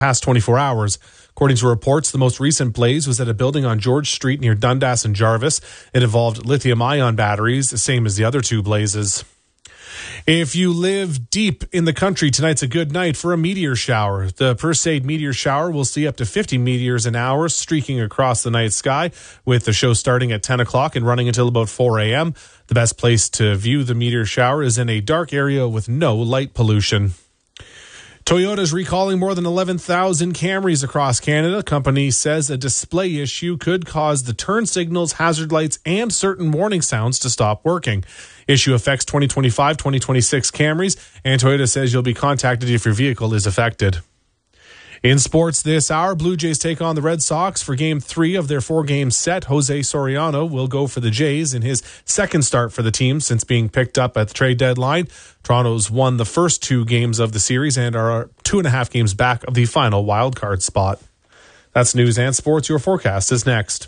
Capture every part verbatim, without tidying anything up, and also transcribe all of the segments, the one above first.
past twenty-four hours. According to reports, the most recent blaze was at a building on George Street near Dundas and Jarvis. It involved lithium-ion batteries, the same as the other two blazes. If you live deep in the country, tonight's a good night for a meteor shower. The Perseid meteor shower will see up to fifty meteors an hour streaking across the night sky, with the show starting at ten o'clock and running until about four a.m. The best place to view the meteor shower is in a dark area with no light pollution. Toyota's recalling more than eleven thousand Camrys across Canada. Company says a display issue could cause the turn signals, hazard lights, and certain warning sounds to stop working. Issue affects twenty twenty-five twenty twenty-six Camrys, and Toyota says you'll be contacted if your vehicle is affected. In sports this hour, Blue Jays take on the Red Sox for Game three of their four-game set. Jose Soriano will go for the Jays in his second start for the team since being picked up at the trade deadline. Toronto's won the first two games of the series and are two and a half games back of the final wild card spot. That's news and sports. Your forecast is next.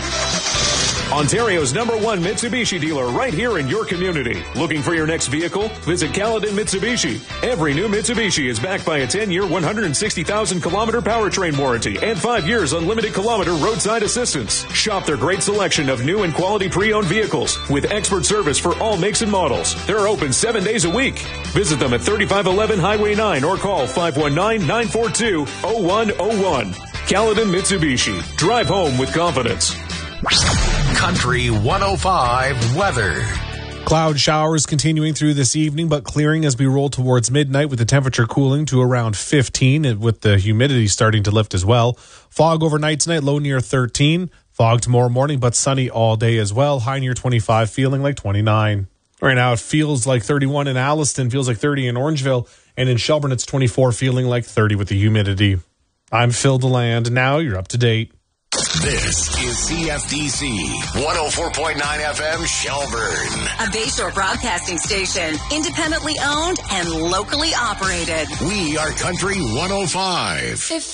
Ontario's number one Mitsubishi dealer right here in your community. Looking for your next vehicle? Visit Caledon Mitsubishi. Every new Mitsubishi is backed by a ten-year, one hundred sixty thousand kilometer powertrain warranty and five years unlimited kilometer roadside assistance. Shop their great selection of new and quality pre-owned vehicles with expert service for all makes and models. They're open seven days a week. Visit them at thirty-five eleven Highway nine or call five one nine, nine four two, zero one zero one. Caledon Mitsubishi. Drive home with confidence. Country one oh five weather. Cloud showers continuing through this evening, but clearing as we roll towards midnight with the temperature cooling to around fifteen and with the humidity starting to lift as well. Fog overnight tonight, low near thirteen. Fog tomorrow morning, but sunny all day as well. High near twenty-five, feeling like twenty-nine. Right now it feels like thirty-one in Alliston, feels like thirty in Orangeville, and in Shelburne it's twenty-four, feeling like thirty with the humidity. I'm Phil DeLand. Now you're up to date. This is C F D C one oh four point nine F M Shelburne. A Bayshore broadcasting station, independently owned and locally operated. We are Country one oh five. If